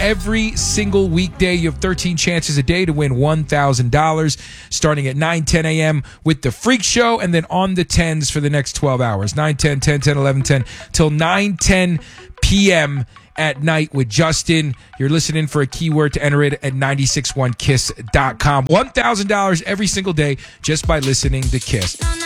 every single weekday. You have 13 chances a day to win $1,000, starting at 9, 10 a.m. with the Freak Show, and then on the 10s for the next 12 hours. 9, 10, 10, 10, 11, 10, till 9, 10 p.m. at night with Justin. You're listening for a keyword to enter it at 961kiss.com. $1,000 every single day just by listening to Kiss.